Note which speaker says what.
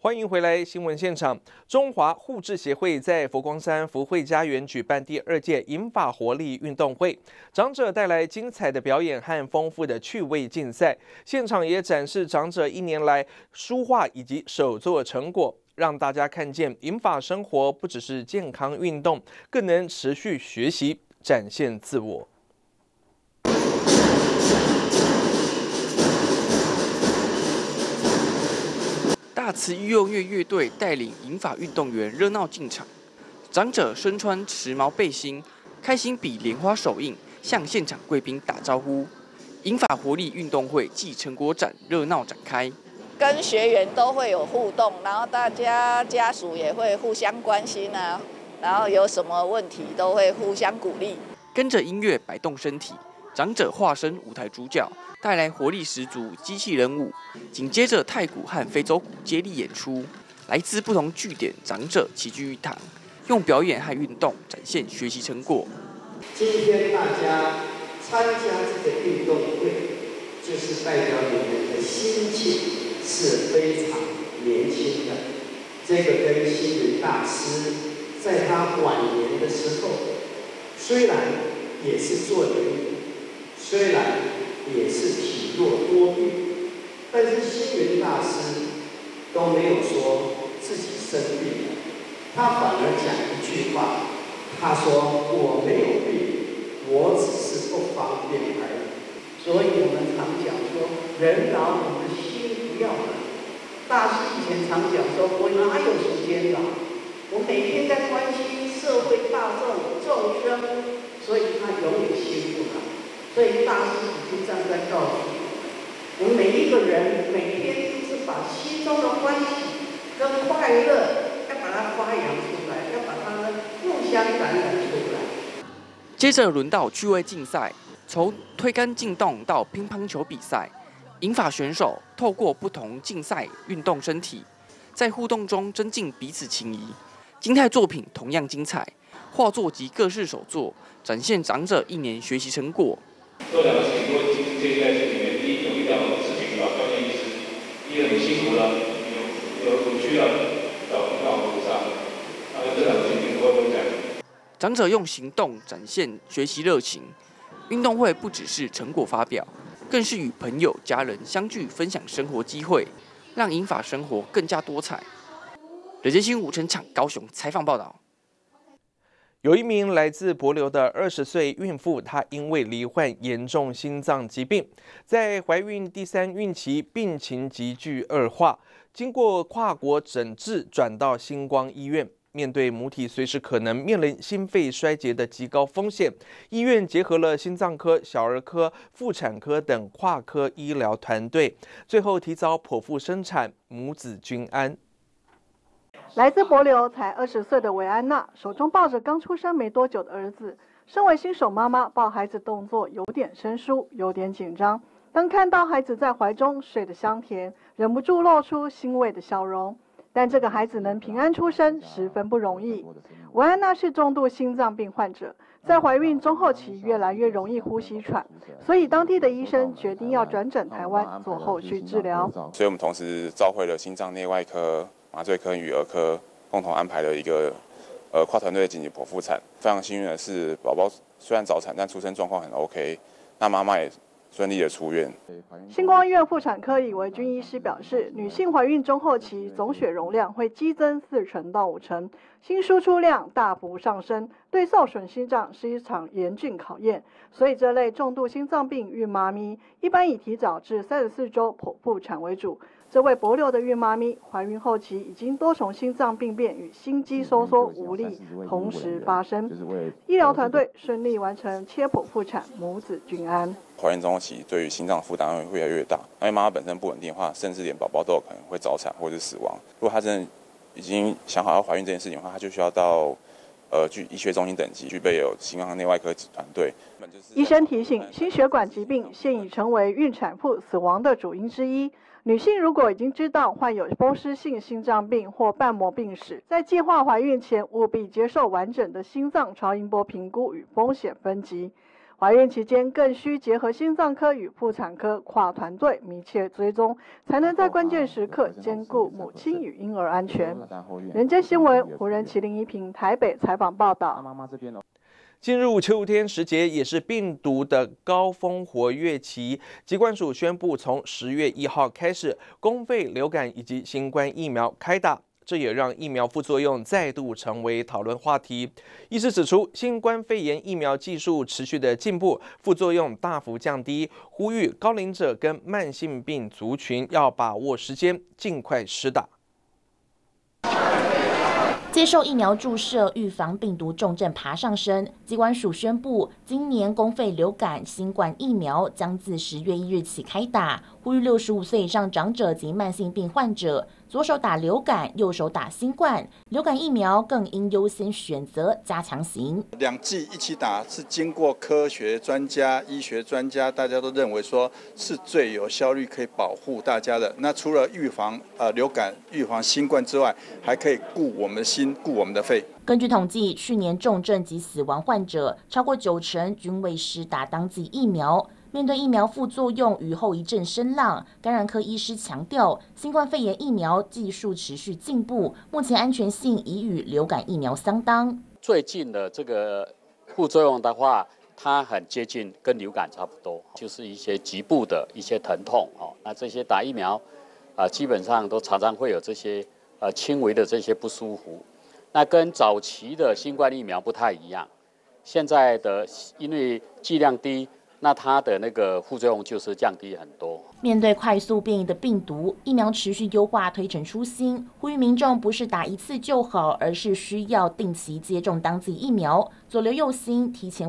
Speaker 1: 欢迎回来，新闻现场。中华护智协会在佛光山福慧家园举办第2届银发活力运动会，长者带来精彩的表演和丰富的趣味竞赛，现场也展示长者1年来书画以及手作成果，让大家看见银发生活不只是健康运动，更能持续学习，展现自我。
Speaker 2: 大慈育幼乐乐队带领银发运动员热闹进场，长者身穿时髦背心，开心比莲花手印，向现场贵宾打招呼。银发活力运动会暨成果展热闹展开，
Speaker 3: 跟学员都会有互动，然后大家家属也会互相关心啊，然后有什么问题都会互相鼓励。
Speaker 2: 跟着音乐摆动身体，长者化身舞台主角，带来活力十足机器人舞，紧接着太鼓和非洲鼓接力演出，来自不同据点长者齐聚一堂，用表演和运动展现学习成果。
Speaker 4: 今天大家参加这个运动会，就是代表你们的心情是非常年轻的。这个跟星云大师在他晚年的时候，虽然也是坐轮椅，虽然也是体弱多病，但是星云大师都没有说自己生病了，他反而讲一句话，他说我没有病，我只是不方便而已。所以我们常讲说，人老我们心不要老。大师以前常讲说，我哪有时间老？我每天在关心社会大众众生，所以他永远心不老。所以大师已经站在告诉我们每一个人，每天都是把心中的欢喜跟快乐，要把它发扬出来，要把它们互相感染出来。
Speaker 2: 接着轮到趣味竞赛，从推杆进洞到乒乓球比赛，银发选手透过不同竞赛运动身体，在互动中增进彼此情谊。静态作品同样精彩，画作及各式手作展现长者1年学习成果。
Speaker 5: 做2个事情，都接在这里面。第一，有一条事情要专业意识；第二，你辛苦了，有委屈了，找补偿。这2个事情都在。
Speaker 2: 长者用行动展现学习热情。运动会不只是成果发表，更是与朋友、家人相聚分享生活机会，让银发生活更加多彩。人间新闻吴成场高雄采访报道。
Speaker 1: 有一名来自帛琉的20岁孕妇，她因为罹患严重心脏疾病，在怀孕第3孕期病情急剧恶化，经过跨国诊治，转到星光医院。面对母体随时可能面临心肺衰竭的极高风险，医院结合了心脏科、小儿科、妇产科等跨科医疗团队，最后提早剖腹生产，母子均安。
Speaker 6: 来自帛琉才20岁的韦安娜，手中抱着刚出生没多久的儿子。身为新手妈妈，抱孩子动作有点生疏，有点紧张。当看到孩子在怀中睡得香甜，忍不住露出欣慰的笑容。但这个孩子能平安出生，十分不容易。韦安娜是重度心脏病患者，在怀孕中后期越来越容易呼吸喘，所以当地的医生决定要转诊台湾做后续治疗。
Speaker 7: 所以我们同时召回了心脏内外科、麻醉科与儿科，共同安排了一个跨团队的紧急剖腹产。非常幸运的是，宝宝虽然早产，但出生状况很 OK， 那妈妈也顺利的出院。
Speaker 6: 星光医院妇产科李维君医师表示，女性怀孕中后期总血容量会激增40%到50%，心输出量大幅上升，对受损心脏是一场严峻考验。所以这类重度心脏病孕妈咪一般以提早至34周剖腹产为主。这位帛琉的孕妈咪怀孕后期已经多重心脏病变与心肌收缩无力同时发生，医疗团队顺利完成切剖腹产，母子均安。
Speaker 7: 怀孕中后期对于心脏负担会越来越大，因为妈妈本身不稳定的话，甚至连宝宝都有可能会早产或者是死亡。如果她真的已经想好要怀孕这件事情的话，她就需要到具医学中心等级，具备有心脏内外科团队。
Speaker 6: 医生提醒，心血管疾病现已成为孕产妇死亡的主因之一。女性如果已经知道患有风湿性心脏病或瓣膜病史，在计划怀孕前务必接受完整的心脏超音波评估与风险分级。 怀孕期间更需结合心脏科与妇产科跨团队密切追踪，才能在关键时刻兼顾母亲与婴儿安全。人间新闻，湖人麒麟一平台北采访报道。
Speaker 1: 进入秋天时节，也是病毒的高峰活跃期。疾管署宣布，从10月1号开始，公费流感以及新冠疫苗开打。这也让疫苗副作用再度成为讨论话题。医师指出，新冠肺炎疫苗技术持续的进步，副作用大幅降低，呼吁高龄者跟慢性病族群要把握时间，尽快施打。
Speaker 8: 接受疫苗注射，预防病毒重症爬上升。疾管署宣布，今年公费流感、新冠疫苗将自10月1日起开打，呼吁65岁以上长者及慢性病患者，左手打流感，右手打新冠。流感疫苗更应优先选择加强型。
Speaker 9: 2剂一起打是经过科学专家、医学专家，大家都认为说是最有效率，可以保护大家的。那除了预防流感、预防新冠之外，还可以顾我们的心。顾我们的肺。
Speaker 8: 根据统计，去年重症及死亡患者超过90%均未施打当剂疫苗。面对疫苗副作用与后遗症声浪，感染科医师强调，新冠肺炎疫苗技术持续进步，目前安全性已与流感疫苗相当。
Speaker 10: 最近的这个副作用的话，它很接近跟流感差不多，就是一些局部的一些疼痛哦。那这些打疫苗基本上都常常会有这些轻微的这些不舒服。那跟早期的新冠疫苗不太一样，现在的因为剂量低，那它的那个副作用就是降低很多。
Speaker 8: 面对快速变异的病毒，疫苗持续优化推陈出新，呼吁民众不是打一次就好，而是需要定期接种当剂疫苗，左邻右心提前